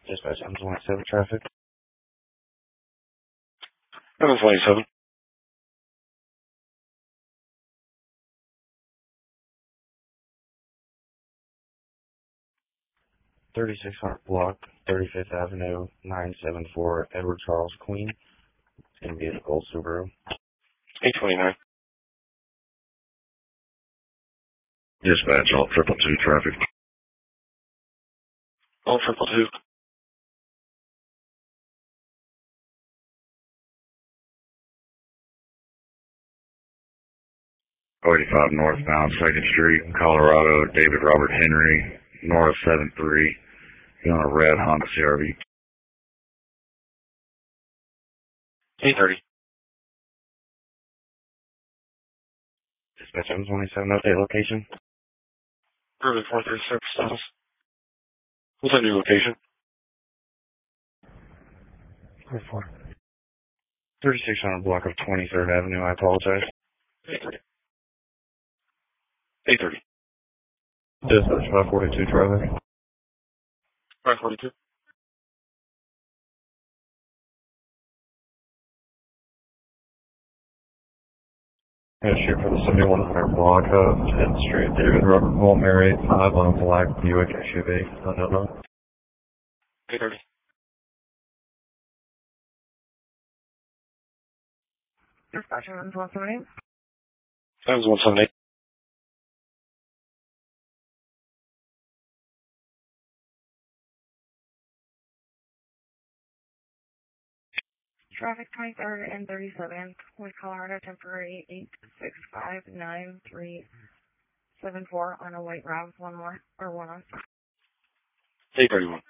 Dispatch, I'm 27 traffic. 727. 3600 block, 35th Avenue, 974 Edward Charles, Queen. It's going to be a gold Subaru. 829. Dispatch, all 222 traffic. All 222. .85 northbound 2nd Street, Colorado, David Robert Henry, North 73. He's on a red Honda CRV. 830. Dispatch, I'm 27 update location. Urban 436 status. What's that new location? 3600 block of 23rd Avenue, I apologize. 830. 830. Dispatch, 542 traffic. 542. Yeah, shoot for the 7100 block of 10th Street, David Robert Mary, 5 on black Buick SUV. I don't know. 830. Dispatch, 178. That was 178. Traffic 23rd and 37th with Colorado temporary 8659374 on a white RAV, one more, or one on. 831.